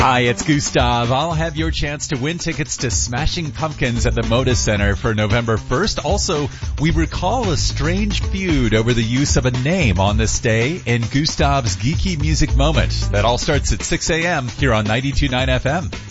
Hi, it's Gustav. I'll have your chance to win tickets to Smashing Pumpkins at the Moda Center for November 1st. Also, we recall a strange feud over the use of a name on this day in Gustav's Geeky Music Moment. That all starts at 6 a.m. here on 92.9 FM.